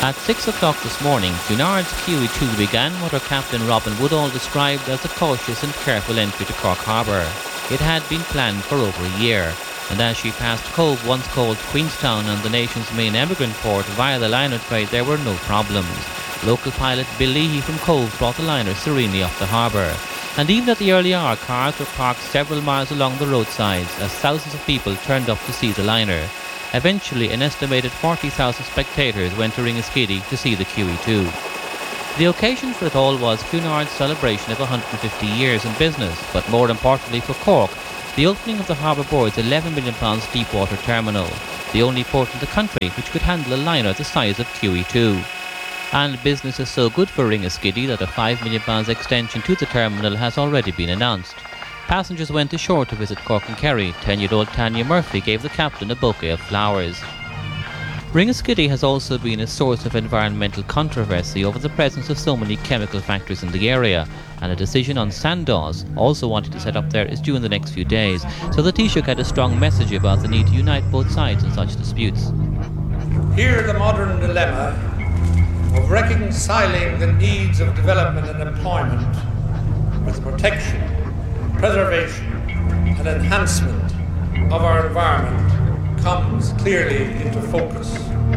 At 6 o'clock this morning, Cunard's QE2 began what our Captain Robin Woodall described as a cautious and careful entry to Cork Harbour. It had been planned for over a year, and as she passed Cove, once called Queenstown, and the nation's main emigrant port via the liner trade, there were no problems. Local pilot Bill Leahy from Cove brought the liner serenely up the harbour. And even at the early hour, cars were parked several miles along the roadsides as thousands of people turned up to see the liner. Eventually, an estimated 40,000 spectators went to Ringaskiddy to see the QE2. The occasion for it all was Cunard's celebration of 150 years in business, but more importantly for Cork, the opening of the Harbour Board's £11 million deepwater terminal, the only port in the country which could handle a liner the size of QE2. And business is so good for Ringaskiddy that a £5 million extension to the terminal has already been announced. Passengers went ashore to visit Cork and Kerry. 10-year-old Tanya Murphy gave the captain a bouquet of flowers. Ringaskiddy has also been a source of environmental controversy over the presence of so many chemical factories in the area, and a decision on Sandoz, also wanting to set up there, is due in the next few days, so the Taoiseach had a strong message about the need to unite both sides in such disputes. Here the modern dilemma of reconciling the needs of development and employment with the protection, preservation and enhancement of our environment comes clearly into focus.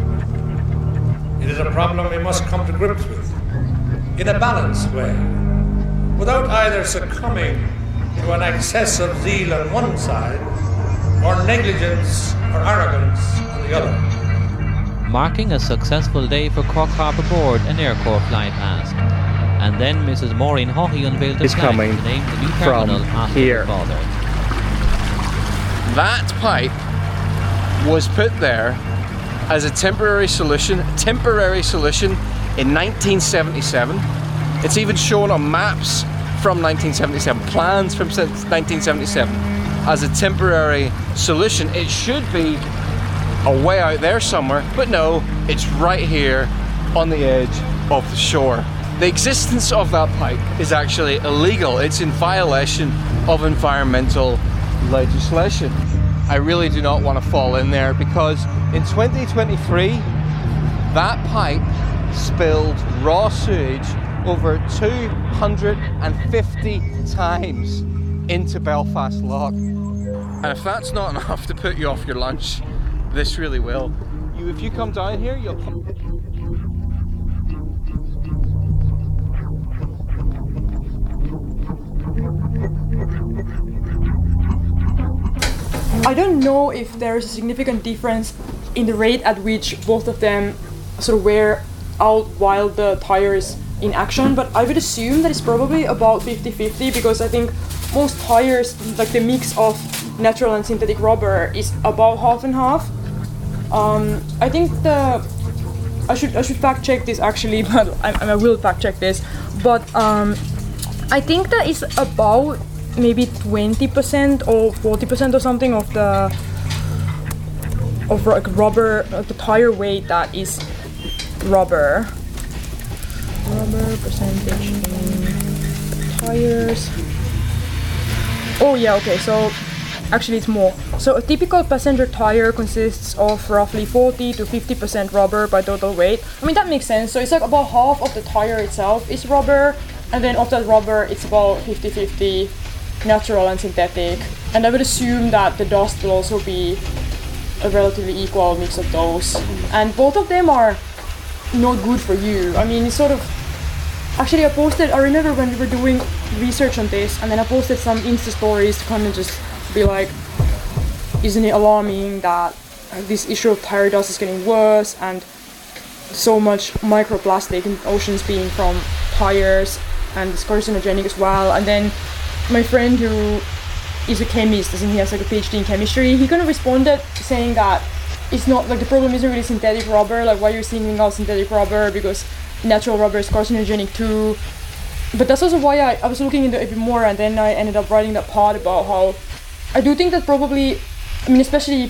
It is a problem we must come to grips with in a balanced way, without either succumbing to an excess of zeal on one side or negligence or arrogance on the other. Marking a successful day for Cork Harbour Board, an Air Corps fly past. And then Mrs. Maureen Haughey unveiled a plan to name the new terminal after her father. That pipe was put there as a temporary solution in 1977. It's even shown on maps from 1977, plans from 1977 as a temporary solution. It should be a way out there somewhere, but no, it's right here on the edge of the shore. The existence of that pipe is actually illegal. It's in violation of environmental legislation. I really do not want to fall in there, because in 2023 that pipe spilled raw sewage over 250 times into Belfast Lough. And if that's not enough to put you off your lunch, this really will. If you come down here, you'll come... I don't know if there is a significant difference in the rate at which both of them sort of wear out while the tire is in action, but I would assume that it's probably about 50-50, because I think most tires, like the mix of natural and synthetic rubber, is about half and half. I think I should fact check this actually, but I will fact check this. But I think that is about maybe 20% or 40% or something of the rubber, the tire weight that is rubber. Rubber percentage in tires. Oh yeah, okay, so actually it's more. So a typical passenger tire consists of roughly 40 to 50% rubber by total weight. I mean, that makes sense. So it's like about half of the tire itself is rubber, and then of that rubber it's about 50-50 natural and synthetic. And I would assume that the dust will also be a relatively equal mix of those. And both of them are not good for you. I mean, it's sort of... Actually, I remember when we were doing research on this, and then I posted some Insta stories to kind of just be like, isn't it alarming that this issue of tire dust is getting worse, and so much microplastic in oceans being from tires, and it's carcinogenic as well. And then my friend who is a chemist, and he has like a PhD in chemistry, he kind of responded saying that it's not like the problem isn't really synthetic rubber, like why you're singling out synthetic rubber, because natural rubber is carcinogenic too. But that's also why I was looking into it a bit more, and then I ended up writing that part about how I do think that probably, I mean, especially if